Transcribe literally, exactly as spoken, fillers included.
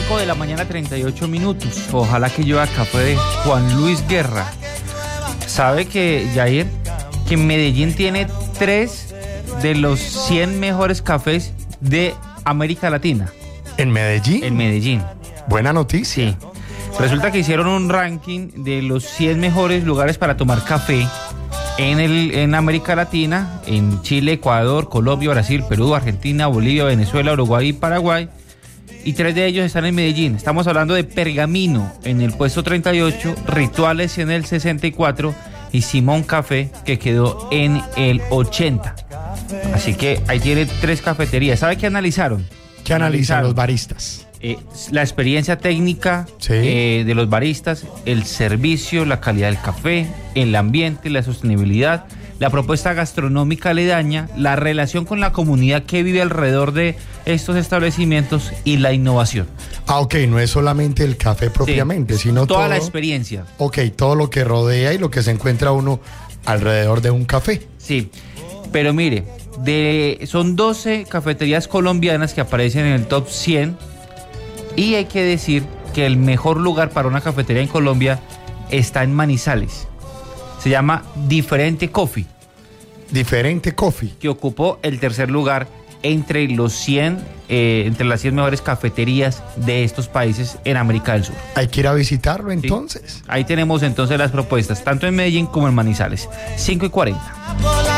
cinco de la mañana, treinta y ocho minutos. Ojalá que llueva café de Juan Luis Guerra. ¿Sabe que, Jair, que Medellín tiene tres de los cien mejores cafés de América Latina? ¿En Medellín? En Medellín. Buena noticia. Sí. Resulta que hicieron un ranking de los cien mejores lugares para tomar café en, el, en América Latina, en Chile, Ecuador, Colombia, Brasil, Perú, Argentina, Bolivia, Venezuela, Uruguay y Paraguay. Y tres de ellos están en Medellín. Estamos hablando de Pergamino en el puesto treinta y ocho, Rituales en el sesenta y cuatro y Simón Café, que quedó en el ochenta. Así que ahí tiene tres cafeterías. ¿Sabe qué analizaron? ¿Qué analizan los baristas? Eh, la experiencia técnica sí. eh, de los baristas, el servicio, la calidad del café, el ambiente, la sostenibilidad, la propuesta gastronómica aledaña, la relación con la comunidad que vive alrededor de estos establecimientos y la innovación. Ah, ok, no es solamente el café propiamente, sí, sino toda todo, la experiencia. Ok, todo lo que rodea y lo que se encuentra uno alrededor de un café. Sí, pero mire, de, son doce cafeterías colombianas que aparecen en el top cien. Y hay que decir que el mejor lugar para una cafetería en Colombia está en Manizales. Se llama Diferente Coffee. Diferente Coffee. Que ocupó el tercer lugar entre los cien, eh, entre las cien mejores cafeterías de estos países en América del Sur. Hay que ir a visitarlo entonces. Sí. Ahí tenemos entonces las propuestas, tanto en Medellín como en Manizales. cinco y cuarenta.